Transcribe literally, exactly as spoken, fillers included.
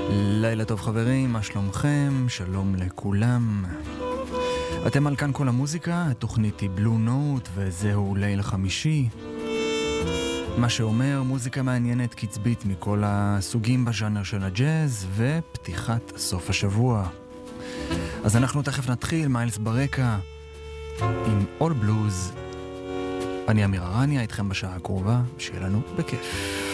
לילה טוב חברים, מה שלומכם? שלום לכולם. אתם על כאן כל המוזיקה, התוכנית היא בלו נוט וזהו ליל חמישי. מה שאומר מוזיקה מעניינת קצבית מכל הסוגים בז'אנר של הג'אז ופתיחת סוף השבוע. אז אנחנו תכף נתחיל, מיילס ברקע עם All Blues. אני אמיר ארניה, איתכם בשעה הקרובה, שיהיה לנו בכיף.